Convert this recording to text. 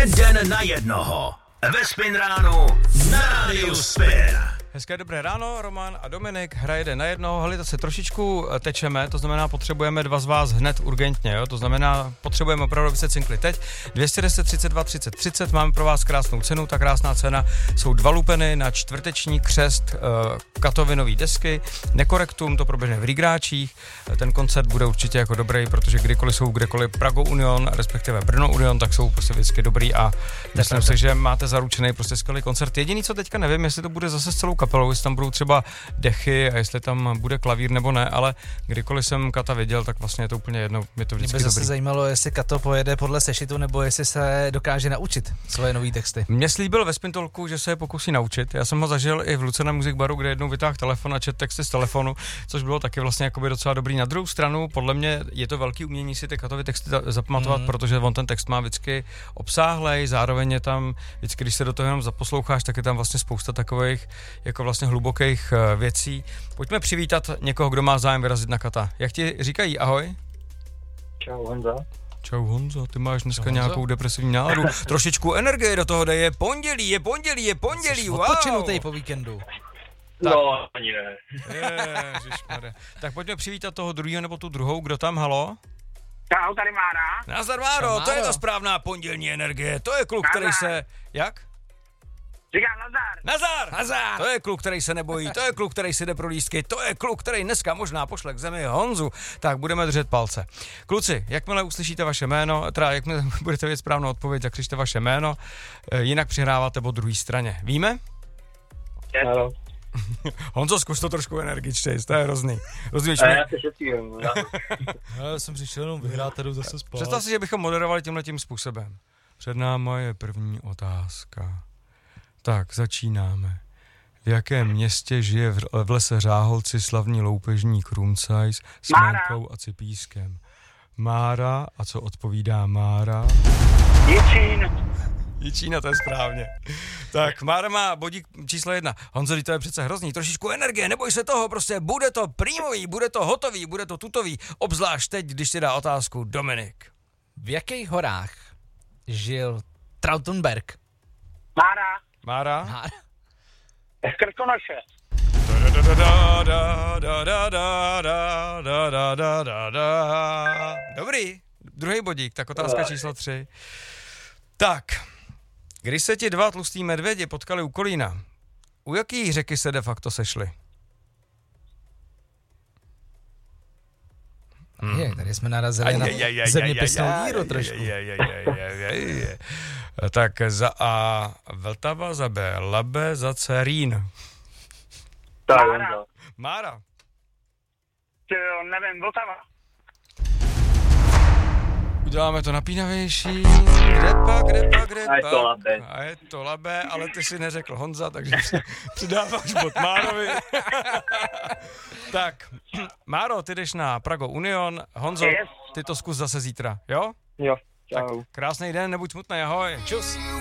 Jeden den na jednoho. Ve Spin ránu na rádiu Spin. Hezké dobré ráno, Roman a Dominik, hra jeden na jednoho, hele, to se trošičku tečeme, to znamená potřebujeme dva z vás hned urgentně, jo? To znamená potřebujeme opravdu, aby se cinkli teď, 210 32 30 30, máme pro vás krásnou cenu, ta krásná cena jsou 2 lupeny na čtvrteční křest Katovinový desky, Nekorektum, to proběhne v Rigráčích, ten koncert bude určitě jako dobrý, protože kdykoliv jsou kdekoliv Prago Union, respektive Brno Union, tak jsou prostě vždycky dobrý a myslím si, že máte zaručený prostě skvělý koncert. Jediný, co teďka nevím, jestli to bude zase s celou kapelou, jestli tam budou třeba dechy a jestli tam bude klavír nebo ne, ale kdykoliv jsem Kata viděl, tak vlastně je to úplně jedno, je to vždycky dobrý. Mě by zase dobrý. zajímalo, jestli Kato pojede podle sešitu, nebo jestli se dokáže naučit svoje nový texty. Mně slíbil ve Spintolku, že se je pokusí naučit. Já jsem ho zažil i v Lucerna Music Baru, kde jednou vytáhl telefon a čet texty z telefonu, což bylo taky vlastně jakoby docela dobrý. Na druhou stranu, podle mě je to velký umění si ty Katovy texty zapamatovat, protože on ten text má vždycky obsáhlej, zároveň je tam vždycky, když se do toho jenom zaposloucháš, tak je tam vlastně spousta takových jako vlastně hlubokých věcí. Pojďme přivítat někoho, kdo má zájem vyrazit na Kata. Jak ti říkají ahoj? Čau Honza. Čau Honzo, ty máš dneska nějakou depresivní náladu. Trošičku energie do toho dej, je pondělí, wow. Odpočinutej po víkendu. No, ani ne. Ježišmarja. Tak pojďme přivítat toho druhého nebo tu druhou, kdo tam, halo? Čau, tady Mára. Nazdar Máro, to je ta správná pondělní energie, to je kluk, který se... Jak? Říkám Nazar! To je kluk, který se nebojí, to je kluk, který si jde pro lístky, to je kluk, který dneska možná pošle k zemi Honzu. Tak budeme držet palce. Kluci, jakmile uslyšíte vaše jméno, teda jakmile budete vědět správnou odpověď, tak křičte vaše jméno, jinak přihráváte po druhé straně. Víme? Ano. Honzo, zkus to trošku energičtěji, to je hrozný. Rozumíš A mi? já se šetřím. Já jsem přišel jenom vyhrát, tady zase spát. Představ si, že bychom moderovali tímhletím způsobem. Před náma je první otázka. Tak, začínáme. V jakém městě žije v lese Řáholci slavný loupežník Rumcajs s Mánkou a Cipískem? Mára, a co odpovídá Mára? Jičína, to je správně. Tak, Mára má bodík číslo 1. Honzo, to je přece hrozný, trošičku energie, neboj se toho, prostě bude to prýmový, bude to hotový, bude to tutový, obzvlášť teď, když ti dá otázku Dominik. V jakých horách žil Trautenberg? Mára? Krkonoše. Dobrý, druhý bodík, tak otázka číslo 3. Tak, když se ti dva tlustý medvědi potkali u Kolína, u jaký řeky se de facto sešli? Tady jsme narazili na zeměpisnou díru trošku. Tak za A Vltava, za B Labe, za C Rýn. Mára. Nevím, Vltava. Uděláme to napínavější. Kde pak? A je to Labe, ale ty si neřekl Honza, takže přidáváš bod Márovi. Tak, Máro, ty jdeš na Prago Union. Honzo, ty to zkus zase zítra, jo? Jo, Tak čau. krásný den, nebuď smutný, ahoj. Čus.